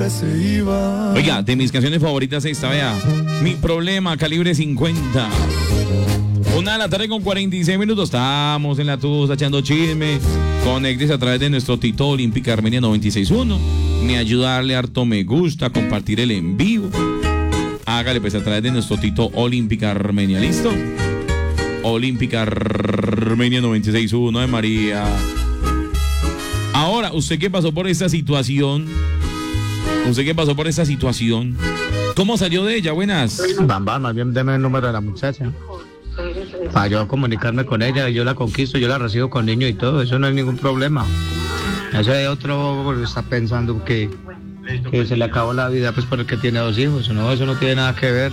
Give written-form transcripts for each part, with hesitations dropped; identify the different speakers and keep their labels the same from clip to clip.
Speaker 1: siempre se iba.
Speaker 2: Oiga, de mis canciones favoritas esta, vea. Mi problema, calibre 50. 1:46 Estamos en la Tusa echando chisme. Conéctese a través de nuestro Tito Olímpica Armenia 96.1. Me ayuda a darle harto me gusta, compartir el en vivo. Hágale pues a través de nuestro Tito Olímpica Armenia, ¿listo? Olímpica Armenia 96.1 de María. Ahora, usted que pasó por esta situación, ¿cómo salió de ella? Buenas.
Speaker 3: Bamba, más bien deme el número de la muchacha para yo comunicarme con ella. Yo la conquisto, yo la recibo con niño y todo, eso no hay ningún problema. Eso es otro, está pensando que se le acabó la vida pues por el que tiene 2 hijos. No, eso no tiene nada que ver.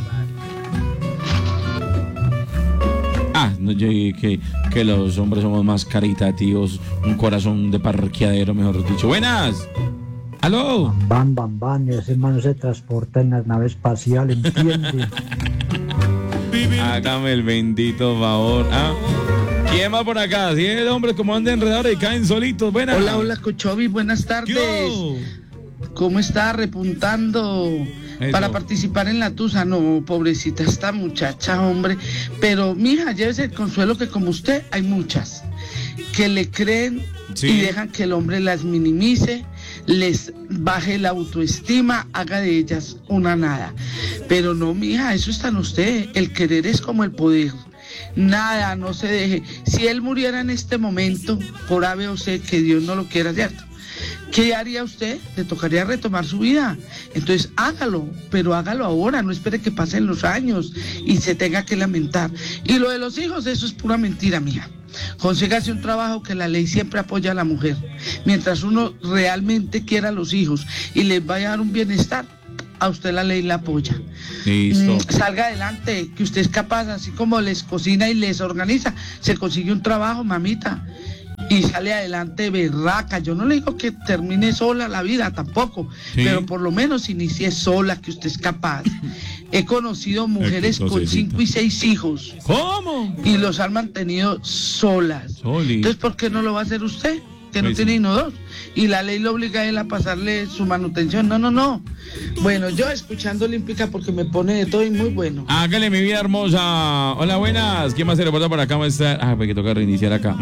Speaker 2: No, que los hombres somos más caritativos, un corazón de parqueadero, mejor dicho. Buenas. ¿Aló?
Speaker 4: Bam, ese man se transporta en la nave espacial, ¿entiende?
Speaker 2: Hágame el bendito favor. ¿Quién va por acá? Si el hombre como anda enredado y caen solitos. Buenas.
Speaker 5: Hola, Cochovi, buenas tardes.
Speaker 2: ¿Qué?
Speaker 5: ¿Cómo está repuntando para participar en la Tusa? No, pobrecita esta muchacha, hombre. Pero, mija, llévese el consuelo que como usted hay muchas que le creen y dejan que el hombre las minimice, les baje la autoestima, haga de ellas una nada. Pero no, mija, eso está en usted. El querer es como el poder. Nada, no se deje. Si él muriera en este momento, por A, B o C, que Dios no lo quiera, ¿cierto? ¿Qué haría usted? Le tocaría retomar su vida. Entonces hágalo, pero hágalo ahora, no espere que pasen los años y se tenga que lamentar. Y lo de los hijos, eso es pura mentira, mija. Consígase un trabajo que la ley siempre apoya a la mujer. Mientras uno realmente quiera a los hijos y les vaya a dar un bienestar, a usted la ley la apoya.
Speaker 2: Listo.
Speaker 5: Salga adelante, que usted es capaz, así como les cocina y les organiza, se consigue un trabajo, mamita. Y sale adelante berraca. Yo no le digo que termine sola la vida tampoco, pero por lo menos inicie sola, que usted es capaz. He conocido mujeres con 5 y 6 hijos.
Speaker 2: ¿Cómo?
Speaker 5: Y los han mantenido solas. Entonces, ¿por qué no lo va a hacer usted? Que no tiene ni 2. Y la ley lo obliga a él a pasarle su manutención. No. Bueno, yo escuchando Olímpica porque me pone de todo y muy bueno.
Speaker 2: Hágale, mi vida hermosa. Hola, buenas. ¿Quién más se reporta por acá? Pues que toca reiniciar acá.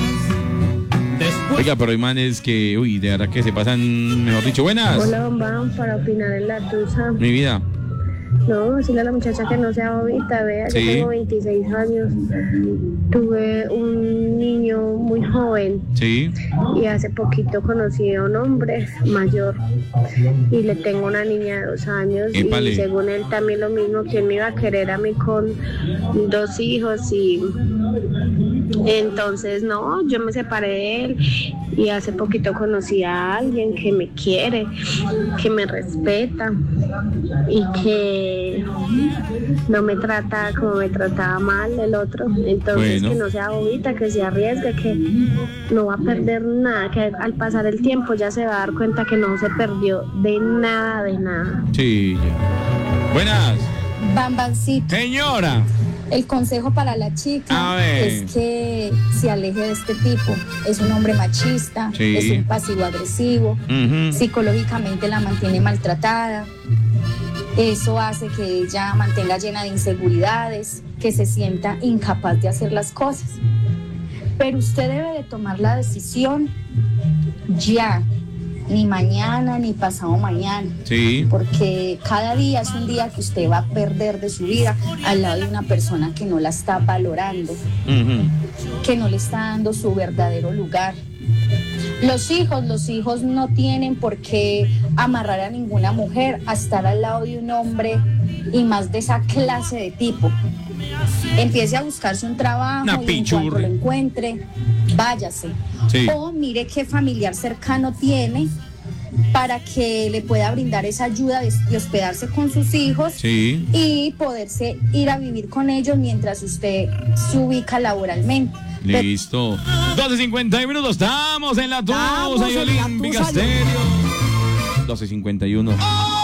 Speaker 2: Oiga, pero hay manes que, de verdad que se pasan, mejor dicho, buenas.
Speaker 6: Hola, van para opinar en la Tusa.
Speaker 2: Mi vida.
Speaker 6: No, decirle a la muchacha que no sea bobita, vea, yo tengo 26 años, tuve un niño muy joven y hace poquito conocí a un hombre mayor y le tengo una niña de 2 años. Y según él también lo mismo, que él me iba a querer a mí con 2 hijos y entonces no, yo me separé de él y hace poquito conocí a alguien que me quiere, que me respeta y que no me trata como me trataba mal el otro. Entonces que no sea bobita, que se arriesgue, que no va a perder nada, que al pasar el tiempo ya se va a dar cuenta que no se perdió de nada.
Speaker 2: Sí, ya. Buenas.
Speaker 7: Bambancito.
Speaker 2: Señora.
Speaker 7: El consejo para la chica es que se aleje de este tipo. Es un hombre machista, es un pasivo-agresivo, psicológicamente la mantiene maltratada. Eso hace que ella mantenga llena de inseguridades, que se sienta incapaz de hacer las cosas. Pero usted debe de tomar la decisión ya, ni mañana ni pasado mañana, porque cada día es un día que usted va a perder de su vida al lado de una persona que no la está valorando, que no le está dando su verdadero lugar. Los hijos no tienen por qué amarrar a ninguna mujer a estar al lado de un hombre y más de esa clase de tipo. Empiece a buscarse un trabajo y en cuanto lo encuentre, váyase. O mire qué familiar cercano tiene para que le pueda brindar esa ayuda de hospedarse con sus hijos y poderse ir a vivir con ellos mientras usted se ubica laboralmente.
Speaker 2: Listo. 12:51, estamos en la Tusa y Olímpica Estéreo. 12:51.